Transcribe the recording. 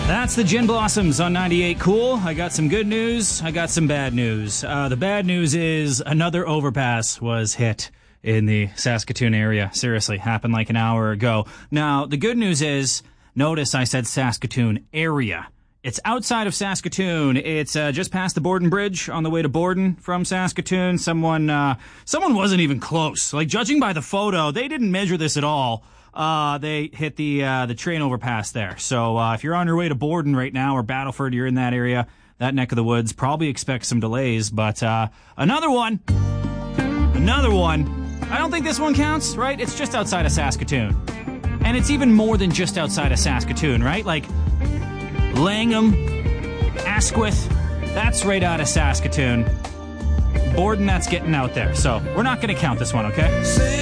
That's the Gin Blossoms on 98 Cool. I got some good news. I got some bad news. The bad news is another overpass was hit in the Saskatoon area. Seriously, happened like an hour ago. Now, the good news is, notice I said Saskatoon area. It's outside of Saskatoon. It's just past the Borden Bridge on the way to Borden from Saskatoon. Someone wasn't even close. Like, judging by the photo, they didn't measure this at all. They hit the train overpass there. So if you're on your way to Borden right now or Battleford, you're in that area, that neck of the woods, probably expect some delays. But another one. I don't think this one counts, right? It's just outside of Saskatoon. And it's even more than just outside of Saskatoon, right? Like Langham, Asquith, that's right out of Saskatoon. Borden, that's getting out there. So we're not going to count this one, okay?